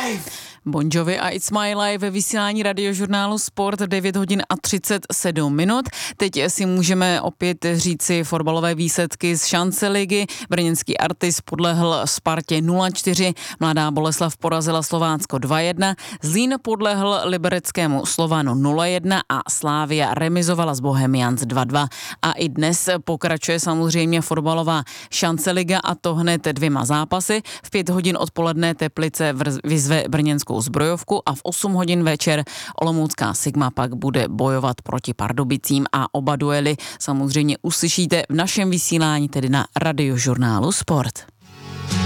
Bon Jovi a It's My Life ve vysílání radiožurnálu Sport 9 hodin a 37 minut. Teď si můžeme opět říci fotbalové výsledky z šance ligy. Brněnský Artis podlehl Spartě 0-4, Mladá Boleslav porazila Slovácko 2-1, Zlín podlehl libereckému Slovanu 0-1 a Slavia remizovala s Bohemians 2-2. A i dnes pokračuje samozřejmě fotbalová šance liga, a to hned 2 zápasy. V 5 hodin odpoledne Teplice vyzve brněnskou Zbrojovku a v 8 hodin večer olomoucká Sigma pak bude bojovat proti Pardubicím a oba duely samozřejmě uslyšíte v našem vysílání, tedy na radiožurnálu Sport.